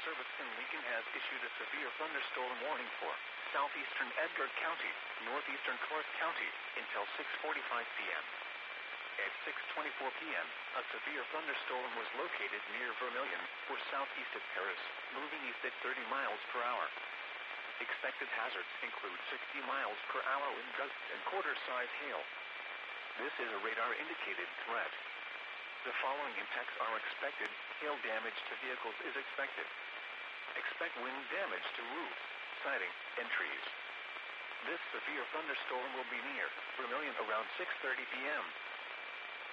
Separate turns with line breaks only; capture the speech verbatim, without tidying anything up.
Service in Lincoln has issued a severe thunderstorm warning for southeastern Edgar County, northeastern Clark County, until six forty-five p m At six twenty-four p m, a severe thunderstorm was located near Vermilion, or southeast of Paris, moving east at thirty miles per hour. Expected hazards include sixty miles per hour wind gusts and quarter-size hail. This is a radar-indicated threat. The following impacts are expected. Hail damage to vehicles is expected. Expect wind damage to roofs, siding, and trees. This severe thunderstorm will be near Vermilion around six thirty p m